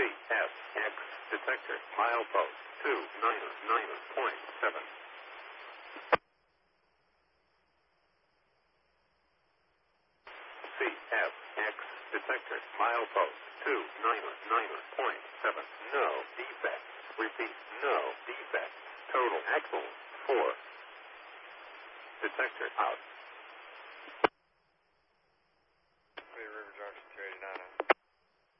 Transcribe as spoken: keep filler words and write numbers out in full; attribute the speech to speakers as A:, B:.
A: F X detector milepost two nine nine point seven. C F X detector milepost two nine nine point seven. No defect. Repeat, no defect. Total axle four. Detector out.